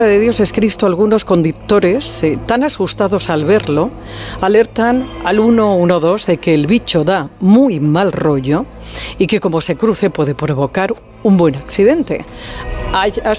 de Dios es Cristo, algunos conductores, tan asustados al verlo, alertan al 112 de que el bicho da muy mal rollo y que como se cruce puede provocar un buen accidente. Hay hasta